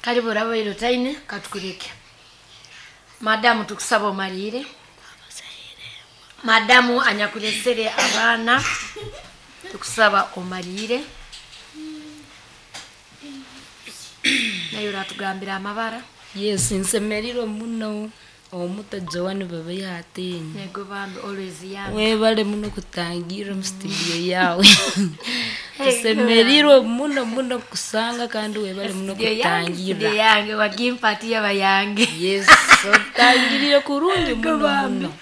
Karibu rabo ilo taine katukureke. Madamu tukusaba omalire. Madamu anyakulesere abana tukusaba omalire. Nayo ratugambira amabara. Yes, nsemeriro muno omuta Joan baba yatenye. Nego bambi always young. Webale muno kutangira mu studio yawe. Nsemeriro muno kusanga kandi webale muno kutangira. Studio yange wagimpati yabayange. Yes, so tangirire kurungi muno.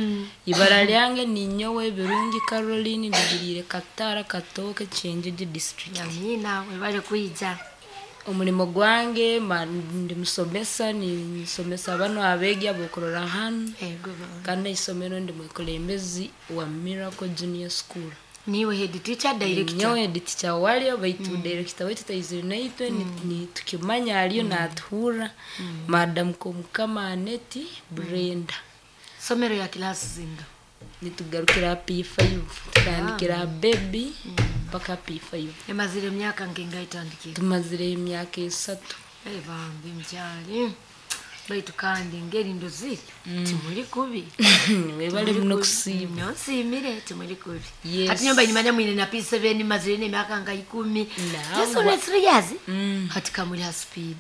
Ibara lyange ninyowe birungi Caroline ndigirire Katara Katoke Chenjeje district. Yamina webale kuija. Omulimo gwange ndi musomesa ni somesa bano abegi abokorora hano kandi isomero ndi mwikolembezi wa Miracle Junior School. Niwe head teacher director. Niwe head teacher wali baitu director wetu tayizinaitwe ni tukimanya aliyo na athura Madam Komkama Aneti Brenda. Somero ya class zinga. Nitugarukira P5 tukandikira baby paka P5. Emazire myaka ngenga itandikiye. Tumazire imyaka 3. Bambi mjali. Baitu kandi ngeri ndozi. Timuri kubi. Webale muno kusiba. Nsimire timuri kubi. Yes. Hati nyumba inimanya mwine na P7 mazire ne myaka ngai 10. Yeso na 3 years. Hati kamuli speed.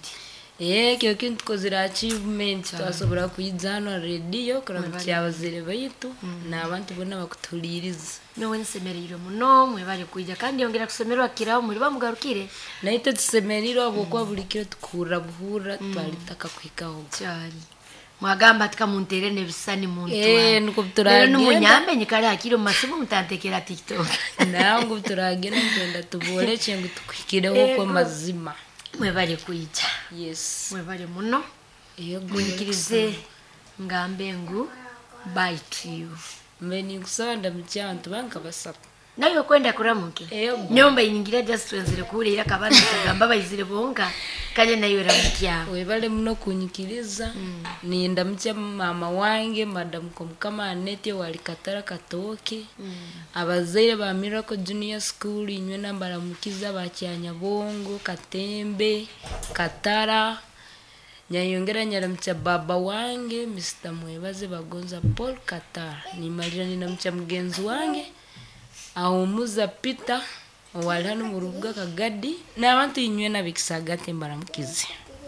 Kyo kintu kozira achievement twasobora kuyizana radio kuramukiya abazire baitu nabantu bonna bakutuliriza. Nowe nsemeriro muno mwebale kuija kandi yongera kusemerwa kirawo muri bamugarukire. Naite tusemeriro abokwa bulikiro tukura buhura twalitaka kwikaho. Cyari. Mwagamba tika muntere ne bisani muntu. Nuko turagenda. Rero numunyambe nyikari akiro masimu mutantekera TikTok. Nango turagenda ntenda tubole cyengu tukwikireho ko mazima. Mwebale kuija. Yes. Mwebale muno. Mwikirize ngambe ngu bye to you. Mbeni kusanda mchantu banka basapa. Nayo kwenda kuramuke. Nyomba iningira just wenzire kurira kabana kagamba bayizire bonka kanye nayo ramukya. Webale muno kunyikiriza. Nienda mcha mama wange Madam Komkama Aneti wali Katara Katoke. Abazaire ba Miracle Junior School inywe nambara mukiza bacyanya bongo Katembe Katara. Nyayongera nyaramcha baba wange Mr. Mwebaze Bagonza Paul Katara. Ni marira ni namcha mgenzi wange Ahumuza Peter wali hano mu rubuga Kagadi n'abantu inywe nabikisagate mbaramukize.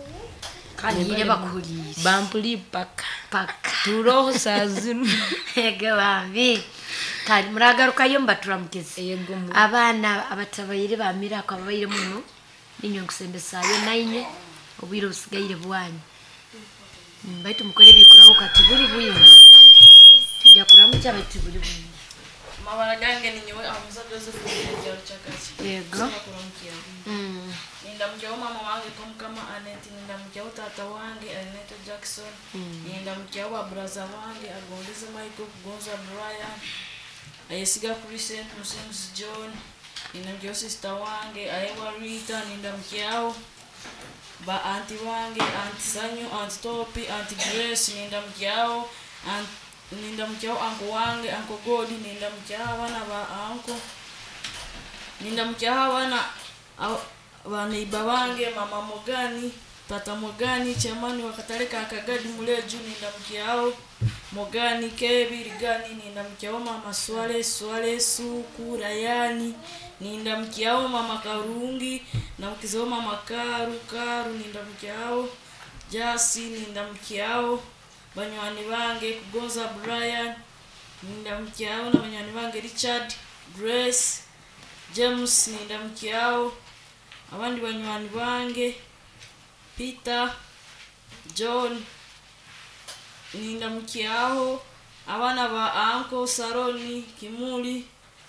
Kandi yire bakurire. Bampuli paka. Turoho sazinu. Ege bambi. Kandi muragaruka yo mbaturamukize. Yego mu. Abana abatabayire ba Miracle ababayire muno. Ninyo kusembesa yo nainye. Obwiro busigaire bwanyu. Baitu mukore bikuraho katuburi buyingo. Tujya kuramuca baitu buri buyingo. Mabara gange ni nyewe amuza Joseph Jaro Chakachi. Yego. Ninda mjao mama wange Komkama Aneti, ninda mjao tata wange Aneta Jackson, ninda mjao wa brother wange Agondeze Michael Gonza Brian, ayesiga Christian Musems John, ninda mjao sister wange Ayewa Rita, ninda mjao ba auntie wange Auntie Sanyu, Auntie Topi, Auntie Grace, ninda mjao ninda mjao anko wange Anko Godi, ninda mjao wana ba anko, ninda mjao wana baneiba wange Mama Mogani, Tata Mogani, chamani wakataleka Akagadi Muleju, ninda mjao Mogani Kebi Rigani, ninda mjao Mama Swale Suku Rayani, ninda mjao Mama Karungi na mkizao Mama Karu, ninda mjao Jasi, ninda mjao banywani bange Kugonza Brian, ninda mjao na banywani bange Richard, Grace, James, ninda mjao abandi banywani bange Peter, John, ninda mjao abana ba Anko Saroni Kimuli,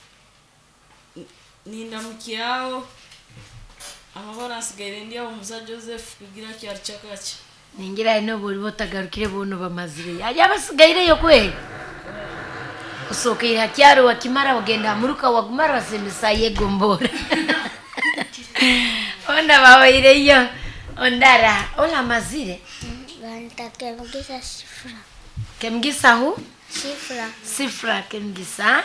ninda mjao amabara asigaire ndi amuza Joseph kugira cyari Chakachi. Ningira ino buri botagarukire bono bamazire. Ajya basigaire yo kwe. Usokira cyaro wakimara bagenda muruka wagumara basemesa yegombora. Onda bawaire yo. Ondara ola mazire. Ganta Kemgisa Sifra. Kemgisa hu? Sifra Kemgisa.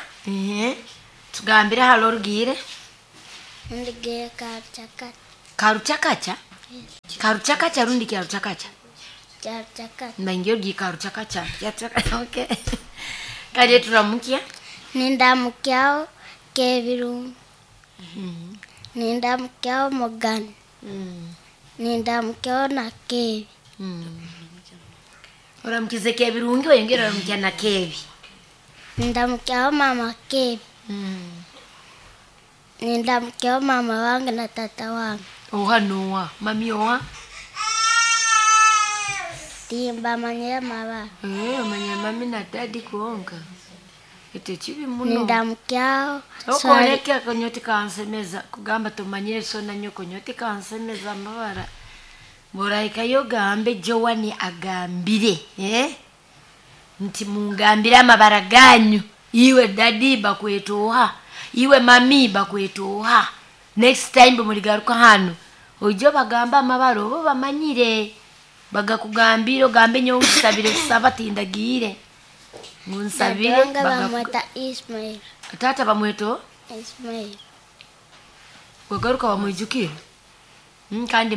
Tugambira halorugire. Ndigire Karuchakacha. Karuchakacha? Karuchakacha rundi karuchakacha. Chakacha. Mbangio gi karuchakacha. Okay. Kale turamukia. Nindamukyao Keviru. Nindamukyao Morgan. Nindamukyao na Kevi. Uramkize Kebirungi oyongera uramkia na Kevi. Nindamukyao mama Kevi. Nindamukyao mama wangu na tata wangu. Oha noa, mami oha. Timba manyera mama. Manya mami na daddy kuonga. Ete chibi muno. Nindamukyao. Okoreke akonyoti kansemeza kugamba tumanyire so na nyoko nyoti kansemeza mabara. Moraika yogambe Joani agambire, nti mungambire amabara ganyu iwe daddy bakwetoha iwe mami bakwetoha next time muligaruka hano ojo bagamba amabara obo bamanyire bagakugambira ogambe nyo usabire sabatindagire ngunsabire bamweta Ismail. Tata bamweto Ismail. Wagaruka bamwijukire kandi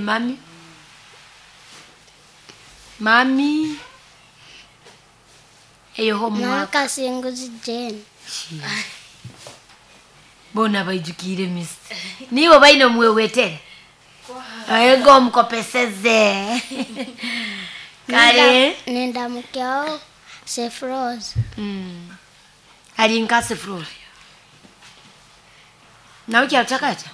Mami eyo homework Naka singuzi Jane. Bona bayijukire miss. Niwo bayino mwewetere. Ayego mkopeseze. Kale Nindamukyao Sefros. Ali nka Sefros. Nawe kyatakacha?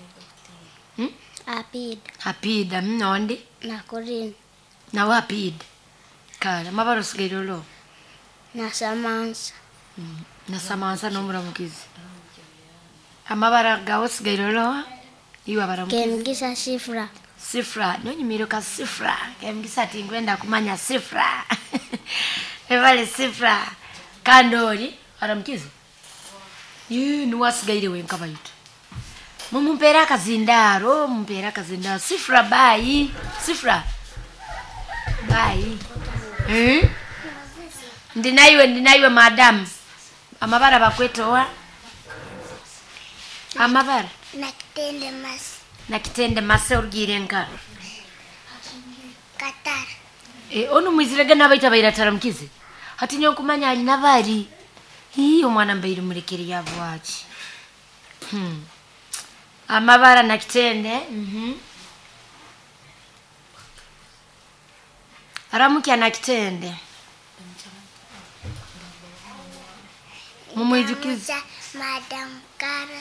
Apida mnondi na Corinne. Na wapid. Kala mabaro sigirolo. Na Samansa. Na Samansa no muramukizi. Amabara gawo sigirolo. Iwa baramukizi. Kemgisa Sifra. Sifra, no nyimiro ka Sifra. Kemgisa tingwenda kumanya Sifra. Evale Sifra. Kandori aramukizi. Nuwasigaire wenkaba yitu. Mumpera kazindaro, Sifra bai. Sifra. Bai. Ndinaiwe madam. Amabara bakwetoa. Amabara. Nakitende mase urgirenka. Qatar. Onu mwizirega nabaita bayira mkizi. Hati nyo kumanya ali navari. Hiyo mwana mbairi murekeri yabwachi. Amabara nakitende. Aramukia nakitende. Mumwijukizi. Madam Kara.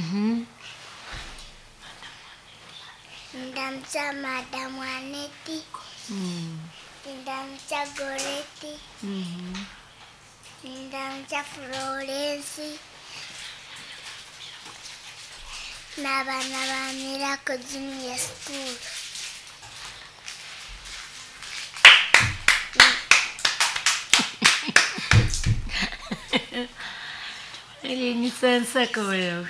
Ndamcha Madam Aneti. Ndamcha Goreti. Ndamcha Florence. Nabana ba Miracle Junior School. Ele ni sensa koyo.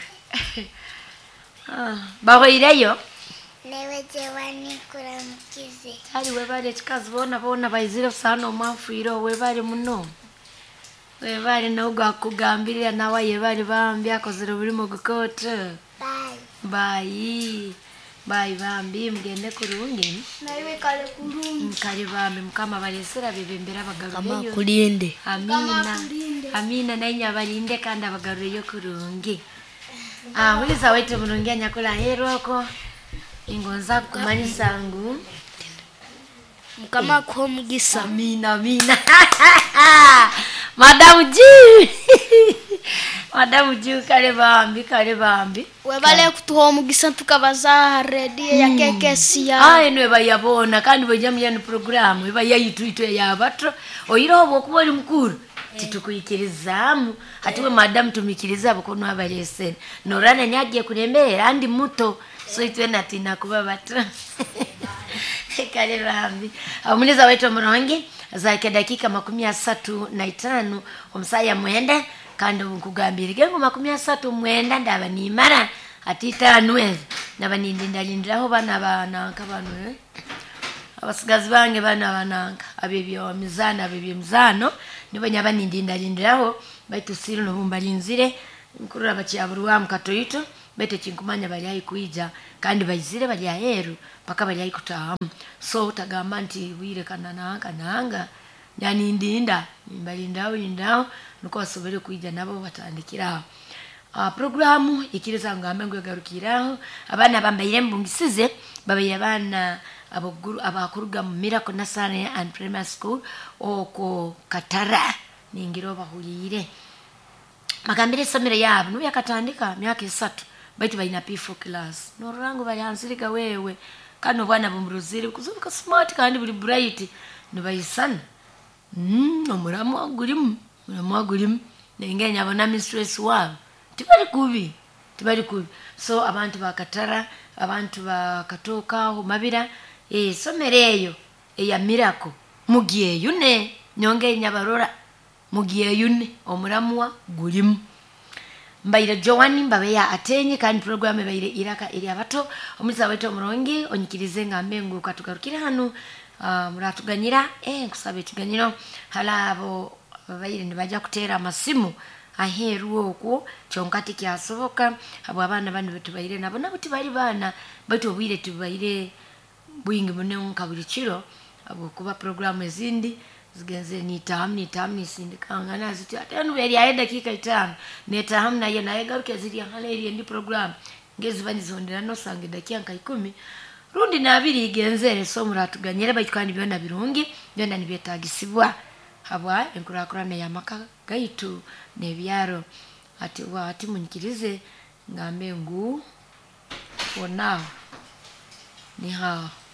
Bagoireyo. Lewe Jewani kuramukize. Ari webare chikazibona bona bayizire sano mafiro webare muno. Webare no gwakugambirira nawe yebare bambi akozere buri mu gukote. Bye bambi mgende kurungi. Naiwe kale kurungi. Kale bambi mukama balesera bebembera bagaruye. Kama kulinde. Amina nainya balinde kandi abagaruye kurungi. Wiza wete mulungi anyakula heroko. Ingonza kumanyisa ngu Mukama ko mugisa. Amina. Madam Ju kale bambi. Webale kutuho mugisa tukabaza radio ya KKCR. Nwe bayabona kandi bojamya ni program bayayitu ya batro. Oyirobo kuboli mukuru. Titukuyikirizamu hatiwe madam tumikiriza bokono abalesene. Norana nyagiye kurembera andi muto. So itwe natina kuba batro. Kale bambi. Amuniza wetu murongi zaike dakika 35 omusaya mwenda kandi nkugambira gengo 30 mwenda ndaba nimara atita nwe ndaba ndindalindiraho bana nkabano abasigazi bange bananka abebyo mizano nibo nyaba ndindalindiraho baitu siro no bumbalinzire nkurura bacyaburu wa mukatoyito bete chinkumanya bali ayikuija kandi bayizire bali aheru paka bali ayikutahamu so utagamba nti wire kananga yani ndinda ndao nuko basobere kuija nabo batandikira programu ikiriza ngambe ngo garukiraho abana bambayire mbungisize babaye abana abakuruga mu Miracle Nursery and Primary School oko Katara ningiro bahulire magambire somero yabo nuya katandika myaka 3 baitu baina P4 class norango bayansirika wewe kano bwana bumruziri kuzuka smart kandi buri bright nubayisana omuramu gulimu nengenya abona mistress wabo tibali kubi so abantu bakatara abantu bakatoka mabira somereyo eya Miracle mugiye yune nyonge nyabarora mugiye yune omuramuwa gulimu mbaire Joani mbabeya atenye kandi program baire iraka eri abato omuza weto murongi onyikirize ngambe ngo katugarukira hano muratuganyira kusabe tuganyiro halabo baire nibaja kutera amasimu aheru okwo chonkati kyasoboka abo abana bandi betubaire nabo nabuti bali bana batu obwire tubaire bwingi munenka buli kiro abo kuba program ezindi zigenze ni tamu sindikangana ziti atano beri aenda dakika 5 neta hamna ye naye garuke ziri hale iri ndi program ngezi banizondera no sange dakika 10 rundi na 2 igenzere so muratuganyira bayikandi byona birungi byona nibetagisibwa habwa enkurakurana ya maka gaitu nebyaro ati munyikirize ngambe ngu for now ni ha